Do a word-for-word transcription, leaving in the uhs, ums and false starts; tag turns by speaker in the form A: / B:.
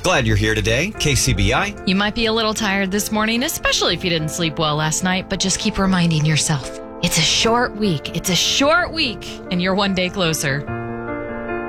A: Glad you're here today, K C B I.
B: You might be a little tired this morning, especially if you didn't sleep well last night, but just keep reminding yourself, it's a short week. It's a short week, and you're one day closer.